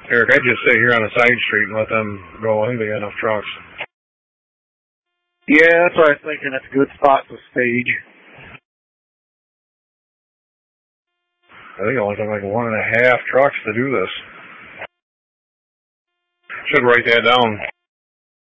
Eric, I'd just sit here on a side street and let them go. I think they got enough trucks. Yeah, that's what I was thinking. That's a good spot to stage. I think it only took like 1.5 trucks to do this. Should write that down.